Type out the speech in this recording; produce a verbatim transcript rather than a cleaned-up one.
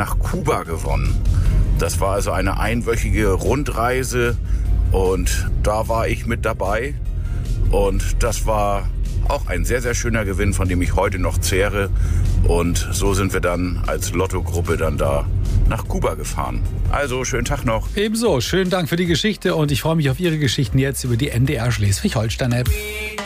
nach Kuba gewonnen. Das war also eine einwöchige Rundreise und da war ich mit dabei. Und das war auch ein sehr, sehr schöner Gewinn, von dem ich heute noch zehre. Und so sind wir dann als Lotto-Gruppe dann da nach Kuba gefahren. Also, schönen Tag noch. Ebenso, schönen Dank für die Geschichte und ich freue mich auf Ihre Geschichten jetzt über die N D R Schleswig-Holstein-App.